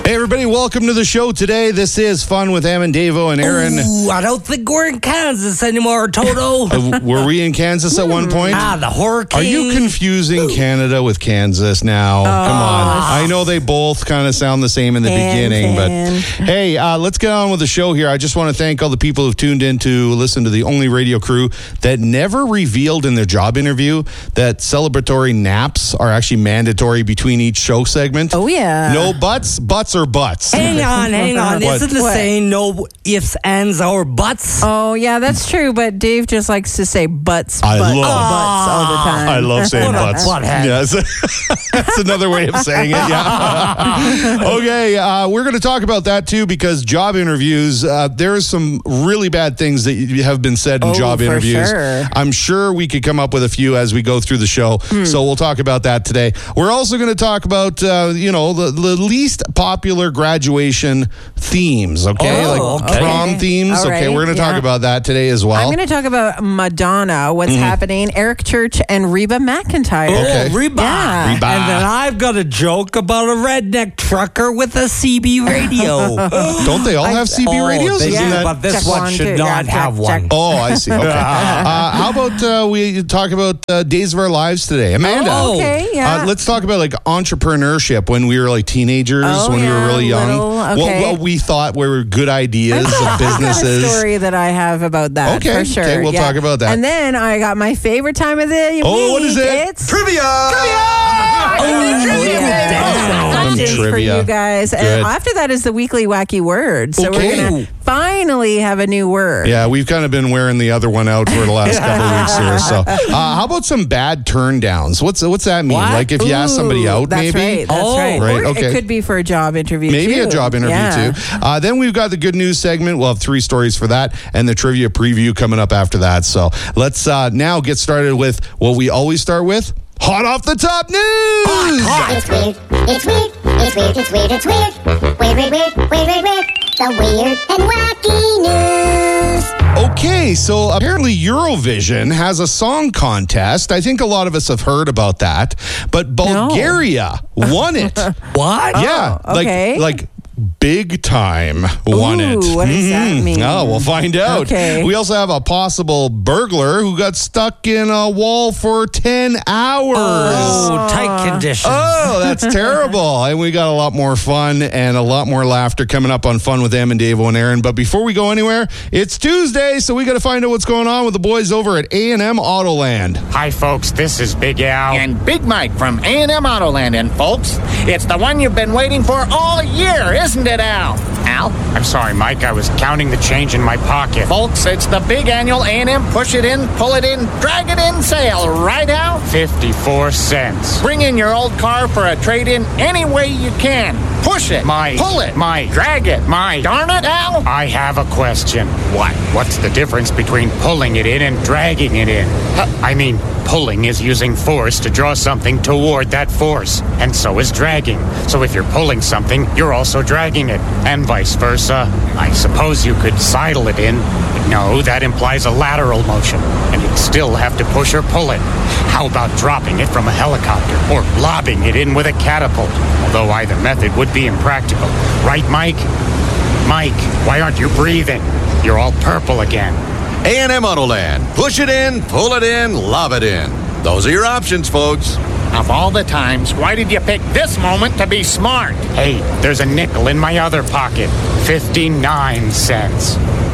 Hey, everybody, welcome to the show today. This is Fun with Em and Davo and Aaron. Ooh, I don't think we're in Kansas anymore, Toto. Were we in Kansas at one point? The hurricane. Are you confusing Canada with Kansas now? Come on. I know they both kind of sound the same in the beginning, but hey, let's get on with the show here. I just want to thank all the people who've tuned in to listen to the only radio crew that never revealed in their job interview that celebratory naps are actually mandatory between each show segment. Oh, yeah. No buts or butts. Hang on. Isn't the saying no ifs, ands, or buts? Oh, yeah, that's true. But Dave just likes to say butts I butts love- all the time. I love saying What a butts. butthead. Yes. That's another way of saying it, yeah. Okay, we're going to talk about that too because job interviews, there are some really bad things that have been said in job for interviews. sure. I'm sure we could come up with a few as we go through the show. So we'll talk about that today. We're also going to talk about, the least popular graduation themes, okay? Okay. Prom themes. All Okay, right, we're going to talk about that today as well. I'm going to talk about Madonna, what's happening, Eric Church, and Reba McEntire. Okay. Reba. Yeah. Reba. And then I've got a joke about a redneck trucker with a CB radio. Don't they all have CB radios? They Isn't do, that- but this Check one one, should two, not yeah, have check, one. check. Oh, I see. Okay. How about we talk about Days of Our Lives today? Amanda. Oh, Okay, yeah. Let's talk about like entrepreneurship when we were like teenagers, Oh, when we were yeah, really young. little, okay. What we thought were good ideas of I've got a businesses. story that I have about that, Okay, for sure. okay, we'll talk about that. And then I got my favorite time of the week. Oh, what is it? It's Trivia! questions for Trivia. you guys. Good. And after that is the weekly wacky word. So Okay. we're going to finally have a new word. Yeah, we've kind of been wearing the other one out for the last couple of weeks here. So, how about some bad turn downs? What's that mean? What? Like if you ask somebody out, That's maybe? right. That's Oh, right. right, Or okay. it could be for a job interview Maybe too. a job interview Yeah. too. Then we've got the good news segment. We'll have 3 stories for that and the trivia preview coming up after that. So let's now get started with what we always start with. Hot off the top news! It's weird, it's weird, it's weird, it's weird, it's weird. Weird, weird, weird, weird, weird, weird. The weird and wacky news. Okay, so apparently Eurovision has a song contest. I think a lot of us have heard about that. But Bulgaria won it. What? Yeah, okay. like big time won it. Ooh, what does that mean? Oh, we'll find out. Okay. We also have a possible burglar who got stuck in a wall for 10 hours. Oh, tight conditions. Oh, that's terrible. And we got a lot more fun and a lot more laughter coming up on Fun with Em and Davo and Aaron. But before we go anywhere, it's Tuesday, so we got to find out what's going on with the boys over at A&M Autoland. Hi, folks. This is Big Al and Big Mike from A&M Autoland. And, folks, it's the one you've been waiting for all year, isn't it, Al? Al? I'm sorry, Mike. I was counting the change in my pocket. Folks, it's the big annual A&M Push It In, Pull It In, Drag It In sale. Right, Al? 54 cents. Bring in your old car for a trade-in any way you can. Push it. Pull it. Drag it. Darn it, Al? I have a question. What? What's the difference between pulling it in and dragging it in? I mean, pulling is using force to draw something toward that force, and so is dragging. So if you're pulling something, you're also dragging it, and vice versa. I suppose you could sidle it in, but no, that implies a lateral motion, and you'd still have to push or pull it. How about dropping it from a helicopter, or lobbing it in with a catapult? Although either method would be impractical. Right, Mike? Mike, why aren't you breathing? You're all purple again. A&M Autoland. Push it in, pull it in, lob it in. Those are your options, folks. Of all the times, why did you pick this moment to be smart? Hey, there's a nickel in my other pocket. 59 cents.